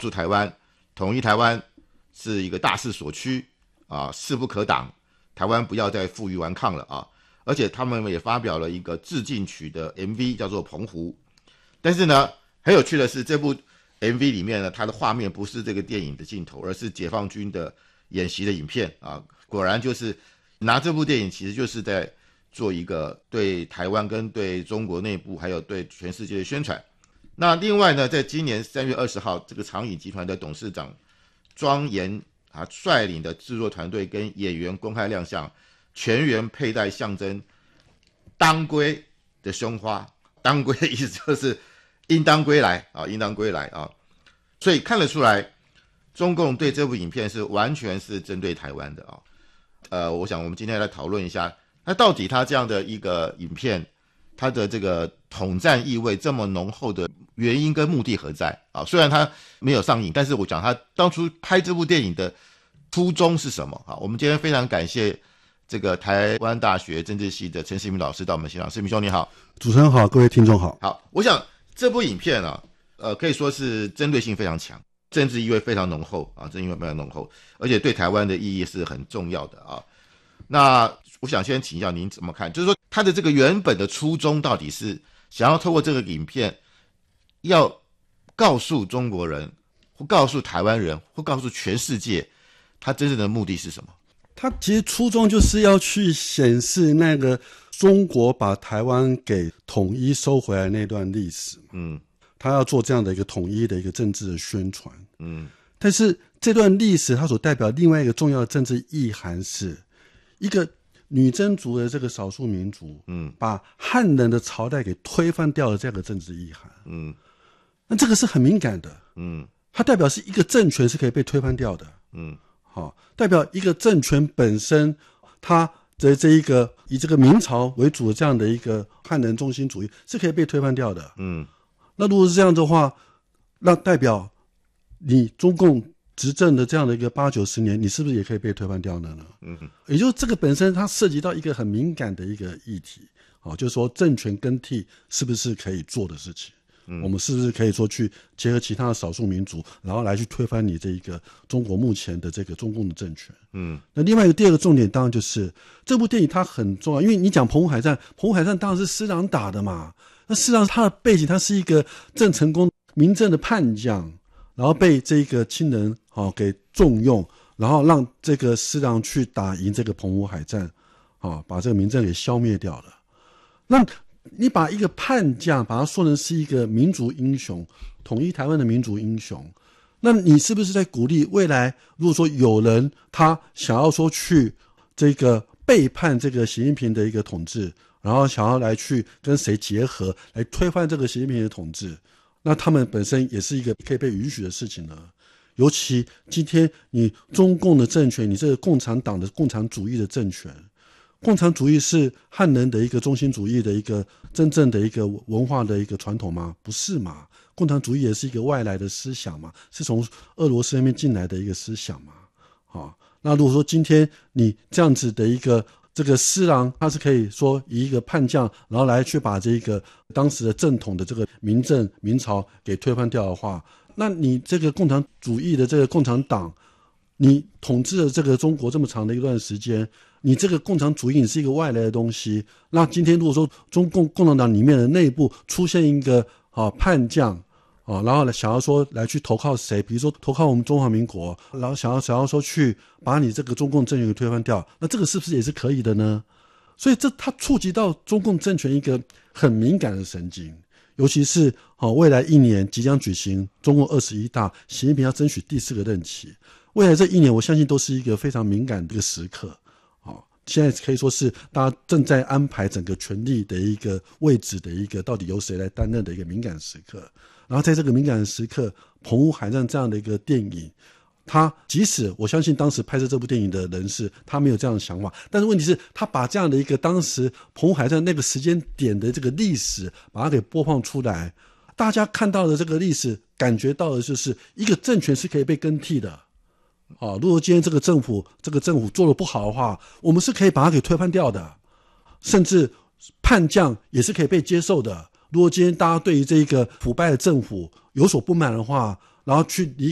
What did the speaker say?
诉台湾，统一台湾是一个大势所趋啊，势不可挡，台湾不要再负隅顽抗了啊！而且他们也发表了一个致敬曲的 MV， 叫做《澎湖》。但是呢，很有趣的是，这部 MV 里面呢，它的画面不是这个电影的镜头，而是解放军的演习的影片啊。果然就是拿这部电影，其实就是在做一个对台湾跟对中国内部还有对全世界的宣传。那另外呢，在今年3月20号，这个长影集团的董事长庄严率领的制作团队跟演员公开亮相，全员佩戴象征当归的胸花。当归的意思就是应当归来啊，应当归来啊。所以看得出来，中共对这部影片是完全是针对台湾的啊。我想我们今天来讨论一下，那到底他这样的一个影片，它的这个统战意味这么浓厚的原因跟目的何在啊？虽然他没有上映，但是我讲他当初拍这部电影的初衷是什么啊？我们今天非常感谢这个台湾大学政治系的陈世明老师到我们现场。世明兄你好。 主持人好，各位听众好。 好，我想这部影片啊，可以说是针对性非常强，政治意味非常浓厚啊，政治意味非常浓厚，而且对台湾的意义是很重要的啊。那我想先请教您怎么看，就是说他的这个原本的初衷到底是想要透过这个影片要告诉中国人或告诉台湾人或告诉全世界他真正的目的是什么？ 他其实初衷就是要去显示那个中国把台湾给统一收回来那段历史。他要做这样的一个统一的一个政治的宣传。但是这段历史它所代表另外一个重要的政治意涵是一个女真族的这个少数民族，把汉人的朝代给推翻掉了这样的政治意涵。那这个是很敏感的。它代表是一个政权是可以被推翻掉的。代表一个政权本身它的这一个以这个明朝为主的这样的一个汉人中心主义是可以被推翻掉的。那如果是这样的话，那代表你中共执政的这样的一个80-90年，你是不是也可以被推翻掉呢？也就是这个本身它涉及到一个很敏感的一个议题，就是说政权更替是不是可以做的事情。我们是不是可以说去结合其他的少数民族，然后来去推翻你这一个中国目前的这个中共的政权？那另外一个第二个重点当然就是这部电影它很重要，因为你讲澎湖海战，澎湖海战当然是施琅打的嘛。那事实上他的背景，他是一个郑成功明正的叛将，然后被这个亲人给重用，然后让这个施琅去打赢这个澎湖海战，把这个明正给消灭掉了。那你把一个叛将把他说成是一个民族英雄，统一台湾的民族英雄，那你是不是在鼓励未来如果说有人他想要说去这个背叛这个习近平的一个统治，然后想要来去跟谁结合来推翻这个习近平的统治，那他们本身也是一个可以被允许的事情呢？尤其今天你中共的政权，你这个共产党的共产主义的政权，共产主义是汉人的一个中心主义的一个真正的一个文化的一个传统吗？不是嘛。共产主义也是一个外来的思想嘛，是从俄罗斯那边进来的一个思想嘛。那如果说今天你这样子的一个这个施琅，他是可以说以一个叛将然后来去把这个当时的正统的这个明正明朝给推翻掉的话，那你这个共产主义的这个共产党，你统治了这个中国这么长的一段时间，你这个共产主义你是一个外来的东西，那今天如果说中共共产党里面的内部出现一个叛将然后想要说来去投靠谁，比如说投靠我们中华民国，然后想要说去把你这个中共政权给推翻掉，那这个是不是也是可以的呢？所以它触及到中共政权一个很敏感的神经，尤其是未来1年即将举行中共21大，习近平要争取第4个任期，未来这1年我相信都是一个非常敏感的一个时刻。现在可以说是大家正在安排整个权力的一个位置的一个到底由谁来担任的一个敏感时刻。然后在这个敏感的时刻，澎湖海战这样的一个电影，他即使我相信当时拍摄这部电影的人士他没有这样的想法，但是问题是他把这样的一个当时澎湖海战那个时间点的这个历史把它给播放出来，大家看到的这个历史感觉到的就是一个政权是可以被更替的。如果今天这个政府做得不好的话，我们是可以把它给推翻掉的，甚至叛将也是可以被接受的。如果今天大家对于这个腐败的政府有所不满的话，然后去离